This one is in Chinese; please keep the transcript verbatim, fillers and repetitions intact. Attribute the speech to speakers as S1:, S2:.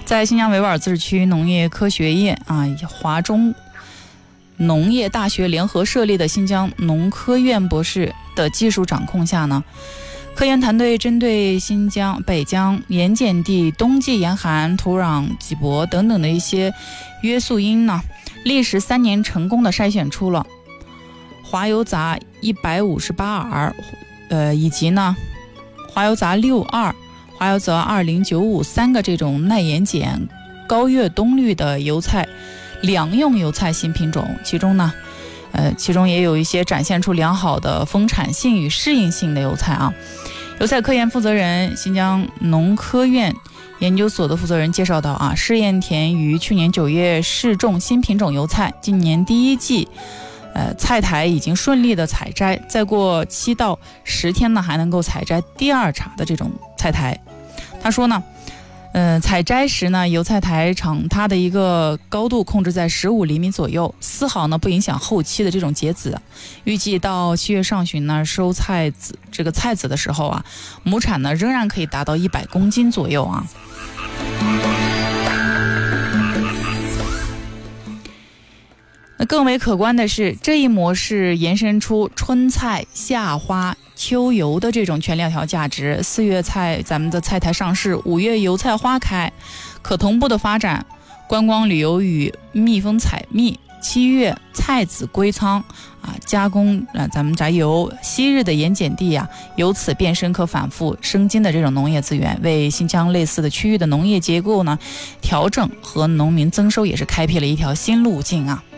S1: 在新疆维吾尔自治区农业科学院啊，华中农业大学联合设立的新疆农科院博士的技术掌控下呢，科研团队针对新疆、北疆盐碱地冬季严寒、土壤瘠薄等等的一些约束因呢，历时三年成功的筛选出了华油杂一百五十八尔，呃，以及呢华油杂六二、华油杂二零九五三个这种耐盐碱、高越冬绿的油菜两用油菜新品种，其中呢。呃，其中也有一些展现出良好的丰产性与适应性的油菜啊。油菜科研负责人、新疆农科院研究所的负责人介绍到啊，试验田于去年九月试种新品种油菜，今年第一季，呃，菜台已经顺利的采摘，再过七到十天呢，还能够采摘第二茬的这种菜台。他说呢。呃，采摘时呢，油菜台场它的一个高度控制在十五厘米左右，丝毫呢不影响后期的这种结籽。预计到七月上旬呢，收菜籽这个菜籽的时候啊，亩产呢仍然可以达到一百公斤左右啊。那更为可观的是，这一模式延伸出春菜、夏花、秋油的这种全链条价值。四月菜咱们的菜台上市，五月油菜花开，可同步的发展观光旅游与蜜蜂采蜜。七月菜籽归仓啊，加工啊咱们炸油。昔日的盐碱地啊，由此变身可反复生金的这种农业资源，为新疆类似的区域的农业结构呢调整和农民增收也是开辟了一条新路径啊。